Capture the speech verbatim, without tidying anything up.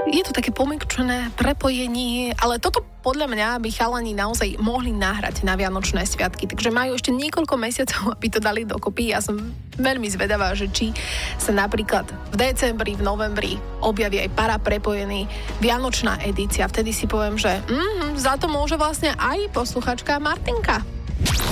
Je to také pomekčené prepojenie, ale toto podľa mňa by chalani naozaj mohli nahrať na Vianočné sviatky, takže majú ešte niekoľko mesiacov, aby to dali dokopy. Ja som veľmi zvedavá, že či sa napríklad v decembri, v novembri objaví aj para prepojený Vianočná edícia. Vtedy si poviem, že mm, za to môže vlastne aj posluchačka Martinka.